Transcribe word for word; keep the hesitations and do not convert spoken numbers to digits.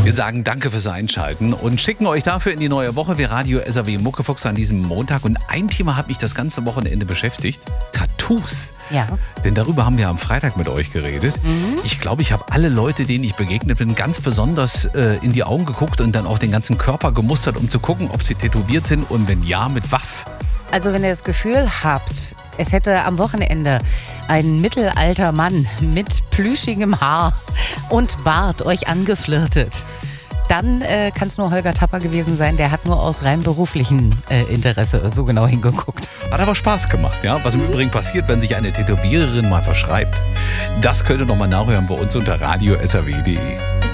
Wir sagen danke fürs Einschalten und schicken euch dafür in die neue Woche. Wir Radio S R W Muckefuchs an diesem Montag. Und ein Thema hat mich das ganze Wochenende beschäftigt. Tattoos. Ja. Denn darüber haben wir am Freitag mit euch geredet. Mhm. Ich glaube, ich habe alle Leute, denen ich begegnet bin, ganz besonders äh, in die Augen geguckt und dann auch den ganzen Körper gemustert, um zu gucken, ob sie tätowiert sind und wenn ja, mit was. Also wenn ihr das Gefühl habt, es hätte am Wochenende ein mittelalter Mann mit plüschigem Haar und Bart euch angeflirtet, dann äh, kann es nur Holger Tapper gewesen sein. Der hat nur aus rein beruflichem äh, Interesse so genau hingeguckt. Hat aber Spaß gemacht, ja. Was im Übrigen passiert, wenn sich eine Tätowiererin mal verschreibt, das könnt ihr nochmal nachhören bei uns unter radio s r w punkt d e.